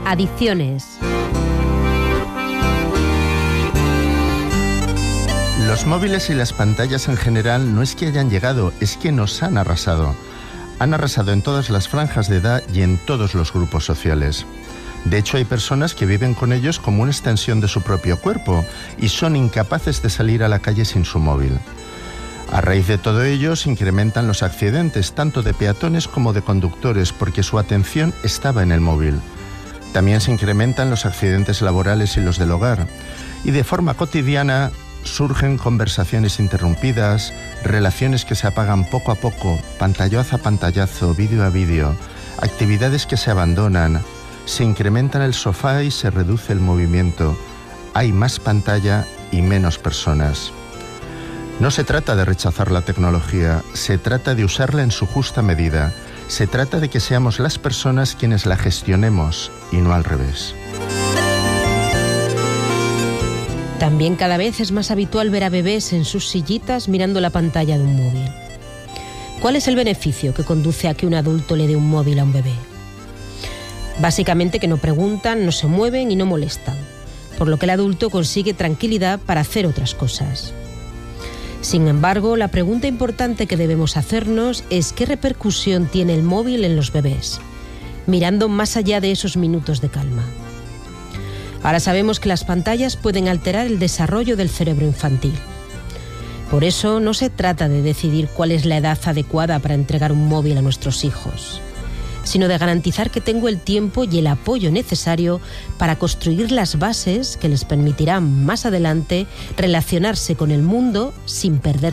Adicciones. Los móviles y las pantallas en general no es que hayan llegado, es que nos han arrasado. Han arrasado en todas las franjas de edad y en todos los grupos sociales. De hecho, hay personas que viven con ellos como una extensión de su propio cuerpo y son incapaces de salir a la calle sin su móvil. A raíz de todo ello, se incrementan los accidentes, tanto de peatones como de conductores, porque su atención estaba en el móvil. También se incrementan los accidentes laborales y los del hogar. Y de forma cotidiana surgen conversaciones interrumpidas, relaciones que se apagan poco a poco, pantallazo a pantallazo, vídeo a vídeo, actividades que se abandonan, se incrementa el sofá y se reduce el movimiento. Hay más pantalla y menos personas. No se trata de rechazar la tecnología, se trata de usarla en su justa medida. Se trata de que seamos las personas quienes la gestionemos y no al revés. También cada vez es más habitual ver a bebés en sus sillitas mirando la pantalla de un móvil. ¿Cuál es el beneficio que conduce a que un adulto le dé un móvil a un bebé? Básicamente que no preguntan, no se mueven y no molestan, por lo que el adulto consigue tranquilidad para hacer otras cosas. Sin embargo, la pregunta importante que debemos hacernos es ¿qué repercusión tiene el móvil en los bebés? Mirando más allá de esos minutos de calma. Ahora sabemos que las pantallas pueden alterar el desarrollo del cerebro infantil. Por eso no se trata de decidir cuál es la edad adecuada para entregar un móvil a nuestros hijos, sino de garantizar que tengo el tiempo y el apoyo necesario para construir las bases que les permitirán más adelante relacionarse con el mundo sin perder